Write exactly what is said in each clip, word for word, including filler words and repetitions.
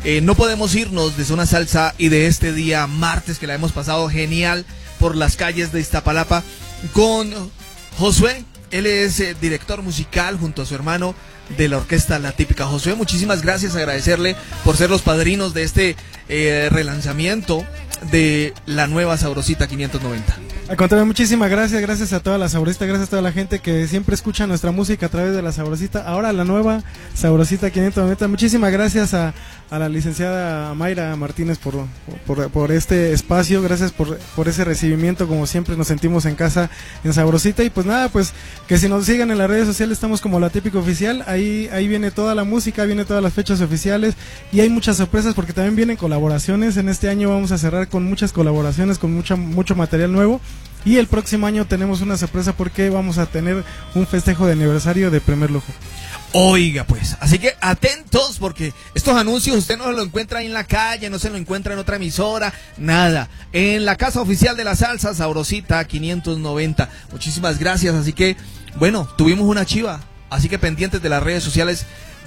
eh, no podemos irnos de Zona Salsa y de este día martes que la hemos pasado genial por las calles de Iztapalapa con Josué. Él es eh, director musical junto a su hermano de la orquesta La Típica. Josué, muchísimas gracias, agradecerle por ser los padrinos de este eh, relanzamiento de la nueva Sabrosita quinientos noventa. Al contrario, muchísimas gracias, gracias a toda la Sabrosita, gracias a toda la gente que siempre escucha nuestra música a través de la Sabrosita. Ahora la nueva Sabrosita quinientos noventa. Muchísimas gracias a, a la licenciada Mayra Martínez por, por, por este espacio, gracias por, por ese recibimiento, como siempre nos sentimos en casa en Sabrosita. Y pues nada, pues que si nos sigan en las redes sociales estamos como La Típica Oficial, ahí, ahí viene toda la música, viene todas las fechas oficiales y hay muchas sorpresas porque también vienen colaboraciones. En este año vamos a cerrar con muchas colaboraciones, con mucha, mucho material nuevo. Y el próximo año tenemos una sorpresa porque vamos a tener un festejo de aniversario de Primer Lujo. Oiga pues, así que atentos porque estos anuncios usted no se lo encuentra ahí en la calle, no se lo encuentra en otra emisora, nada. En la casa oficial de la salsa, Sabrosita quinientos noventa. Muchísimas gracias, así que bueno, tuvimos una chiva, así que pendientes de las redes sociales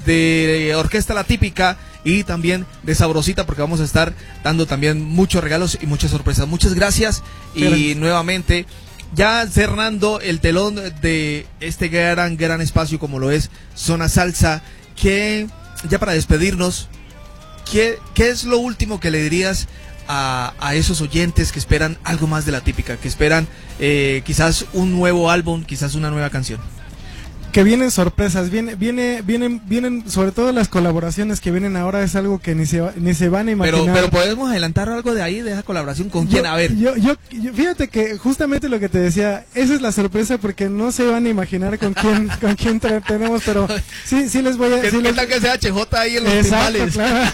de Orquesta La Típica y también de Sabrosita porque vamos a estar dando también muchos regalos y muchas sorpresas. Muchas gracias y gracias. Nuevamente ya cerrando el telón de este gran gran espacio como lo es Zona Salsa, que ya para despedirnos, ¿qué, qué es lo último que le dirías a, a esos oyentes que esperan algo más de La Típica, que esperan eh, quizás un nuevo álbum, quizás una nueva canción? Que vienen sorpresas, viene, viene, vienen, vienen, sobre todo las colaboraciones que vienen ahora es algo que ni se ni se van a imaginar. Pero, pero podemos adelantar algo de ahí, de esa colaboración con quién, a ver. Yo, yo, yo, fíjate que justamente lo que te decía, esa es la sorpresa porque no se van a imaginar con quién, con quién tenemos, pero sí, sí les voy a. ¿Qué, sí ¿qué les... tal que sea H J ahí en los Exacto, timbales? Claro.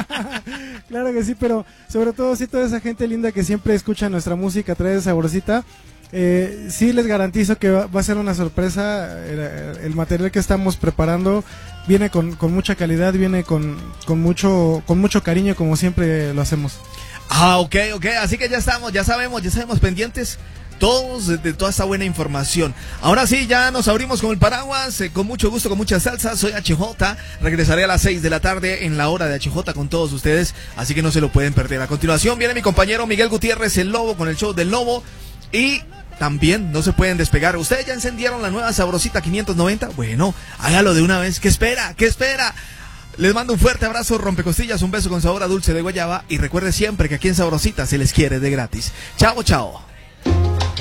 Claro que sí, pero sobre todo sí toda esa gente linda que siempre escucha nuestra música a través de Sabrosita. Eh, sí les garantizo que va, va a ser una sorpresa. El, el material que estamos preparando viene con, con mucha calidad, viene con, con mucho con mucho cariño como siempre lo hacemos. Ah, ok, ok, así que ya estamos, ya sabemos, ya sabemos pendientes todos de, de toda esta buena información. Ahora sí, ya nos abrimos con el paraguas, eh, con mucho gusto, con mucha salsa. Soy H J, regresaré a las seis de la tarde en la hora de H J con todos ustedes, así que no se lo pueden perder. A continuación viene mi compañero Miguel Gutiérrez, el Lobo, con el show del Lobo. Y también no se pueden despegar. ¿Ustedes ya encendieron la nueva Sabrosita quinientos noventa? Bueno, hágalo de una vez. ¿Qué espera? ¿Qué espera? Les mando un fuerte abrazo, rompecostillas, un beso con sabor a dulce de guayaba. Y recuerde siempre que aquí en Sabrosita se les quiere de gratis. Chao, chao.